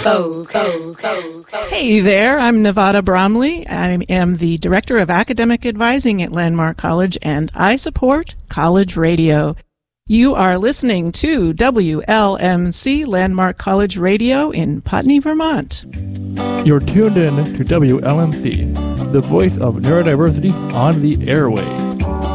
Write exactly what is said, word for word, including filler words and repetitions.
Go, go, go, go. Hey there, I'm Nevada Bromley. I am the Director of Academic Advising at Landmark College, and I support College Radio. You are listening to W L M C Landmark College Radio in Putney, Vermont. You're tuned in to W L M C, the voice of neurodiversity on the airwaves.